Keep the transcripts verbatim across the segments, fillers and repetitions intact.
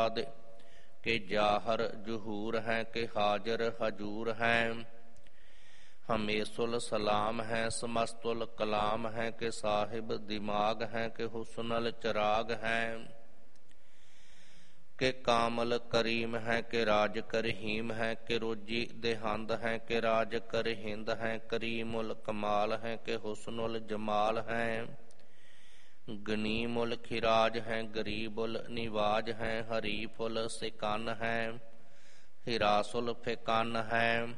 के जाहर जुहूर हैं के हाजर हजूर हैं। हमेशुल सलाम हैं समस्तुल कलाम हैं के साहिब दिमाग हैं के हुस्नल चिराग हैं। के कामल करीम हैं के राज करहीम हैं के रोजी देहंद हैं के राज करहिंद हैं। करीमुल कमाल हैं के हुस्नुल जमाल हैं। गनीमुल खिराज हैं गरीबुल निवाज हैं। हरीफुल सिकन हैं हिरासुल फिकन हैं।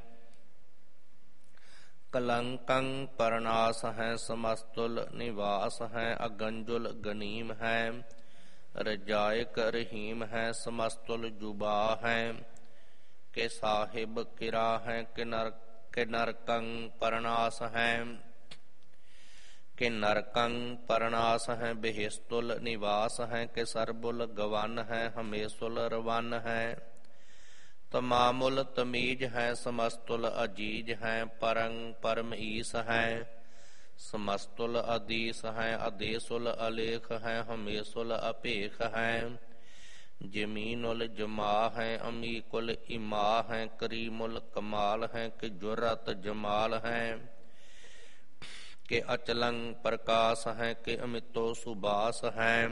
कलंकं परनास हैं समस्तुल निवास हैं। अगंजुल गनीम हैं रजायक रहीम हैं। समस्तुल जुबा हैं के साहिब किरा हैं के नर के नरकं परनास हैं के नरकं परनास हैं। बेहिस्तुल निवास हैं के सरबुल गवन हैं। हमेशुल रवन हैं तमामुल तमीज हैं। समस्तुल अजीज हैं परं परम ईस हैं। समस्तुल अदीस हैं अदेसुल अलेख हैं। हमेशुल अपेख हैं जमीनुल जमा हैं। अमीकुल इमा हैं करीमुल कमाल हैं के जुर्रत जमाल हैं के अचलं प्रकाश हैं के अमितो सुबास हैं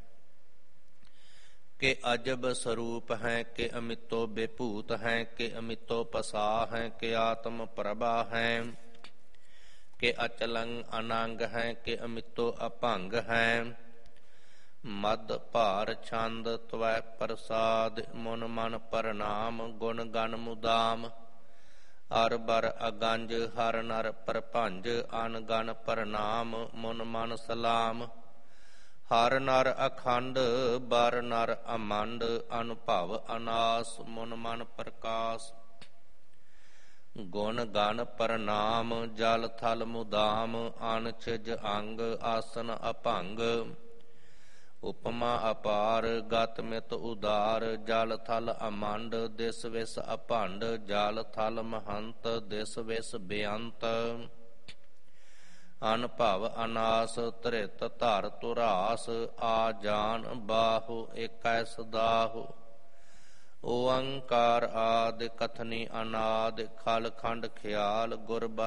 के अजब स्वरूप हैं के अमितो बेभूत हैं के अमितो पसा हैं के आत्म प्रभा हैं के अचलंग अनंग हैं के अमितो अभंग हैं। मद भार छंद त्वै प्रसाद मुन मन प्रणाम गुण गण मुदाम। अर बर अगंज हर नर प्रभंज अन गण प्रणाम मुन मन सलाम। हर नर अखंड बर नर अमंड अनुभव अनास मुन मन प्रकाश। गुण गण प्रणाम जल थल मुदाम अन छिज अंग आसन अभंग। उपमा अपार गत मित उदार जल थल अमंड दिस विस अभंड। जल थल महंत दिस विस बेअंत। अनभव अनास धृत धर तुरास आ जान बाहु एकै सदाहु। ओंकार आदि कथनी अनाद खल खंड ख्याल गुर